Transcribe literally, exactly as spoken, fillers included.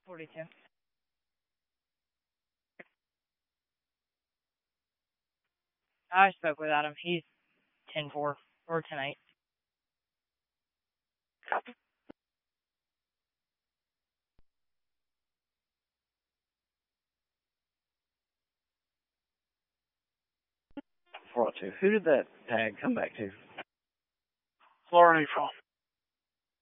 forty-two. I spoke with Adam. He's ten four or ten eight. four oh two. Who did that tag come back to? Florida April.